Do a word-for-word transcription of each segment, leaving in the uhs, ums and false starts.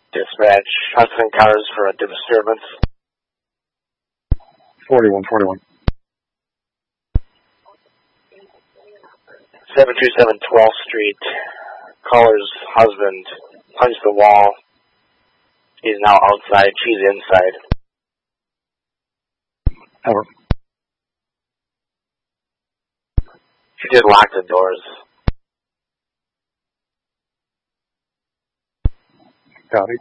Dispatch, Hudson cars for a disturbance. forty-one forty-one. seven two seven twelfth Street. Caller's husband punched the wall. He's now outside. She's inside. Over. She did lock the doors. Copy.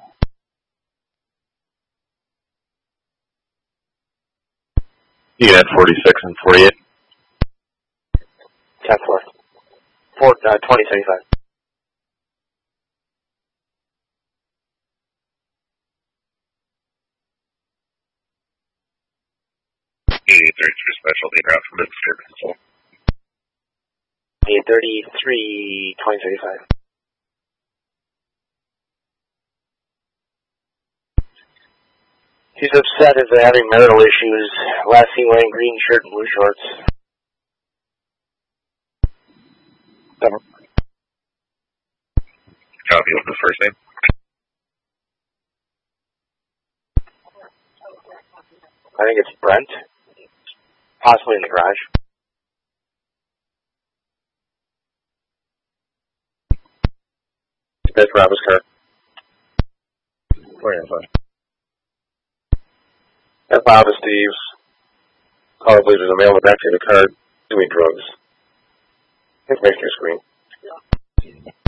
Unit forty-six and forty-eight. ten four. Four, uh, twenty seventy-five. eight thirty-three specialty route from the disturbance. eight thirty-three, twenty thirty-five. He's upset as they're having marital issues. Last seen wearing green shirt and blue shorts. Over. Copy of the first name. I think it's Brent. Possibly in the garage. That's Robert's car. four nine five. That's Bob and Steve's. Caller believes there's a male in the backseat of the car doing drugs. Information your screen.